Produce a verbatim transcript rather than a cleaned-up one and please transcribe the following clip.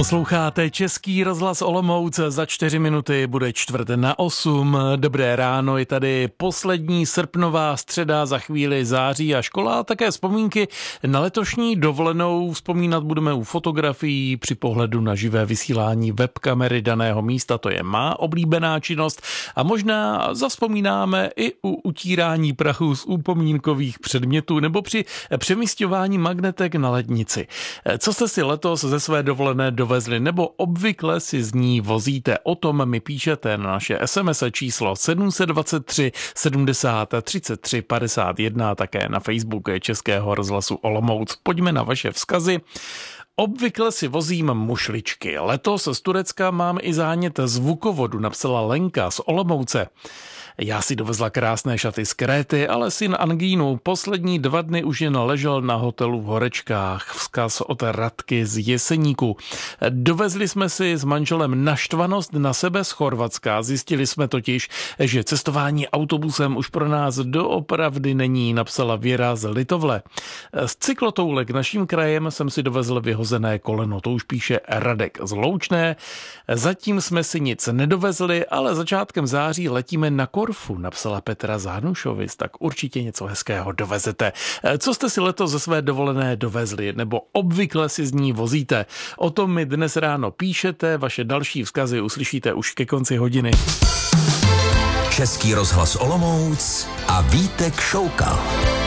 Posloucháte Český rozhlas Olomouc, za čtyři minuty bude čtvrt na osm. Dobré ráno, je tady poslední srpnová středa, za chvíli září a škola a také vzpomínky na letošní dovolenou. Vzpomínat budeme u fotografií při pohledu na živé vysílání webkamery daného místa, to je má oblíbená činnost a možná zavzpomínáme i u utírání prachu z upomínkových předmětů nebo při přemísťování magnetek na lednici. Co jste si letos ze své dovolené dovezli nebo obvykle si z ní vozíte? O tom mi píšete na naše es em es číslo sedm dva tři sedmdesát třicet tři padesát jedna, také na Facebook Českého rozhlasu Olomouc. Pojďme na vaše vzkazy. Obvykle si vozím mušličky. Letos z Turecka mám i zánět zvukovodu, napsala Lenka z Olomouce. Já si dovezla krásné šaty z Kréty, ale syn angínu poslední dva dny už jen ležel na hotelu v Horečkách. Vzkaz od Radky z Jeseníku. Dovezli jsme si s manželem naštvanost na sebe z Chorvatska. Zjistili jsme totiž, že cestování autobusem už pro nás doopravdy není, napsala Věra z Litovle. Z cyklotoulek naším krajem jsem si dovezl vyhozené koleno, to už píše Radek z Loučné. Zatím jsme si nic nedovezli, ale začátkem září letíme na Korfu, napsala Petra Zánušovic, tak určitě něco hezkého dovezete. Co jste si letos ze své dovolené dovezli, nebo obvykle si z ní vozíte? O tom mi dnes ráno píšete, vaše další vzkazy uslyšíte už ke konci hodiny. Český rozhlas Olomouc a Vítek Šoukal.